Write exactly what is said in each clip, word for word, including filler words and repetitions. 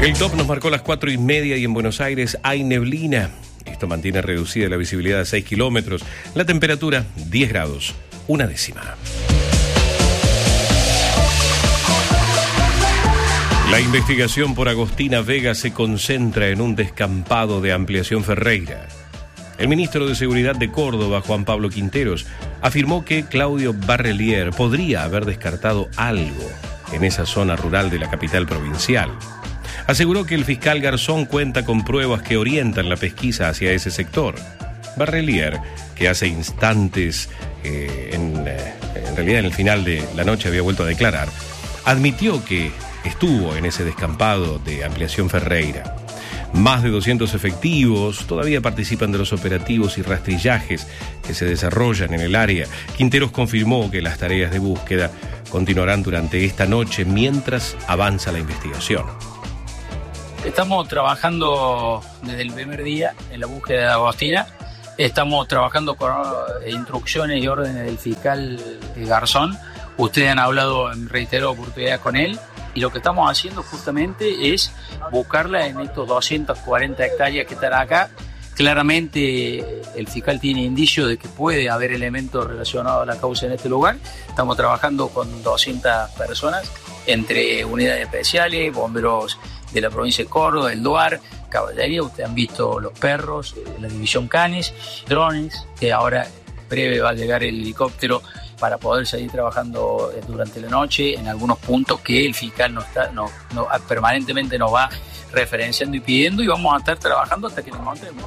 El top nos marcó las cuatro y media y en Buenos Aires hay neblina. Esto mantiene reducida la visibilidad a seis kilómetros. La temperatura diez grados, una décima. La investigación por Agostina Vega se concentra en un descampado de Ampliación Ferreira. El ministro de Seguridad de Córdoba, Juan Pablo Quinteros, afirmó que Claudio Barrelier podría haber descartado algo en esa zona rural de la capital provincial. Aseguró que el fiscal Garzón cuenta con pruebas que orientan la pesquisa hacia ese sector. Barrelier, que hace instantes, eh, en, eh, en realidad en el final de la noche había vuelto a declarar, admitió que estuvo en ese descampado de Ampliación Ferreira. Más de doscientos efectivos todavía participan de los operativos y rastrillajes que se desarrollan en el área. Quinteros confirmó que las tareas de búsqueda continuarán durante esta noche mientras avanza la investigación. Estamos trabajando desde el primer día en la búsqueda de Agostina. Estamos trabajando con instrucciones y órdenes del fiscal Garzón. Ustedes han hablado en reiteradas oportunidades con él. Y lo que estamos haciendo justamente es buscarla en estos doscientas cuarenta hectáreas que están acá. Claramente el fiscal tiene indicios de que puede haber elementos relacionados a la causa en este lugar. Estamos trabajando con doscientas personas, entre unidades especiales, bomberos de la provincia de Córdoba, el DUAR, caballería. Ustedes han visto los perros, la división Canes, drones, que ahora breve va a llegar el helicóptero para poder seguir trabajando durante la noche en algunos puntos que el fiscal no está, no, no, permanentemente nos va referenciando y pidiendo, y vamos a estar trabajando hasta que nos montemos.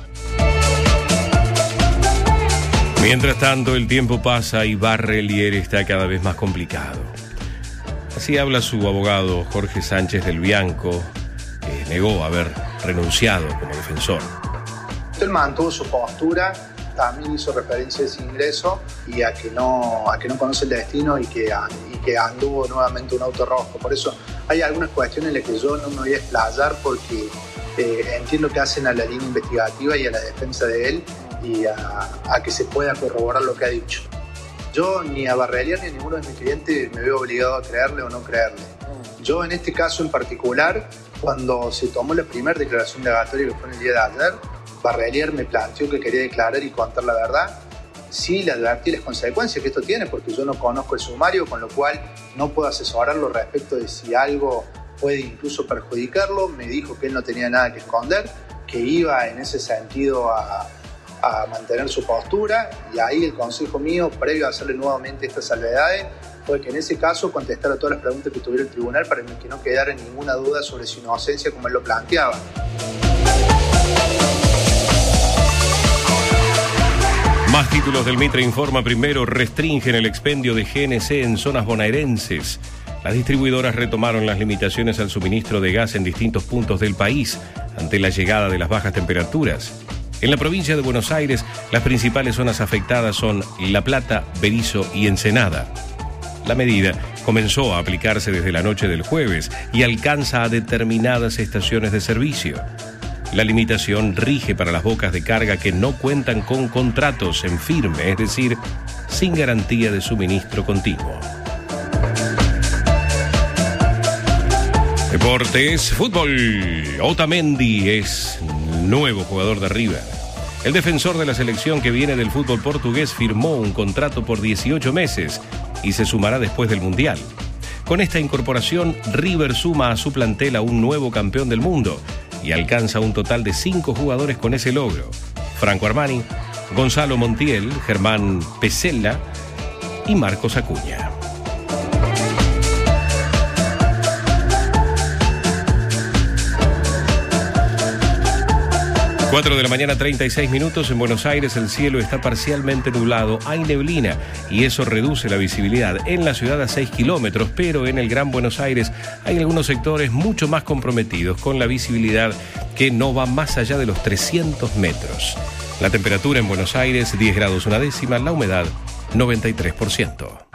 Mientras tanto, el tiempo pasa y Barrelier está cada vez más complicado. Así habla su abogado Jorge Sánchez del Bianco, que negó haber renunciado como defensor. Él mantuvo su postura. También hizo referencia a ese ingreso y a que no, a que no conoce el destino y que, y que anduvo nuevamente un auto rojo. Por eso hay algunas cuestiones en las que yo no me voy a explayar, porque eh, entiendo que hacen a la línea investigativa y a la defensa de él y a, a que se pueda corroborar lo que ha dicho. Yo ni a Barrelier ni a ninguno de mis clientes me veo obligado a creerle o no creerle. Yo en este caso en particular, cuando se tomó la primera declaración indagatoria, que fue en el día de ayer, Barrelier me planteó que quería declarar y contar la verdad. Sí, le advertí las consecuencias que esto tiene, porque yo no conozco el sumario, con lo cual no puedo asesorarlo respecto de si algo puede incluso perjudicarlo. Me dijo que él no tenía nada que esconder, que iba en ese sentido a, a mantener su postura, y ahí el consejo mío, previo a hacerle nuevamente estas salvedades, fue que en ese caso contestara todas las preguntas que tuviera el tribunal para que no quedara ninguna duda sobre su inocencia como él lo planteaba. Más títulos del Mitre informa. Primero, restringen el expendio de G N C en zonas bonaerenses. Las distribuidoras retomaron las limitaciones al suministro de gas en distintos puntos del país ante la llegada de las bajas temperaturas. En la provincia de Buenos Aires, las principales zonas afectadas son La Plata, Berizo y Ensenada. La medida comenzó a aplicarse desde la noche del jueves y alcanza a determinadas estaciones de servicio. La limitación rige para las bocas de carga que no cuentan con contratos en firme, es decir, sin garantía de suministro continuo. Deportes, fútbol. Otamendi es nuevo jugador de River. El defensor de la selección que viene del fútbol portugués firmó un contrato por dieciocho meses y se sumará después del Mundial. Con esta incorporación, River suma a su plantel a un nuevo campeón del mundo y alcanza un total de cinco jugadores con ese logro: Franco Armani, Gonzalo Montiel, Germán Pesela y Marcos Acuña. cuatro de la mañana, treinta y seis minutos. En Buenos Aires el cielo está parcialmente nublado, hay neblina y eso reduce la visibilidad en la ciudad a seis kilómetros, pero en el Gran Buenos Aires hay algunos sectores mucho más comprometidos con la visibilidad que no va más allá de los trescientos metros. La temperatura en Buenos Aires, diez grados una décima, la humedad noventa y tres por ciento.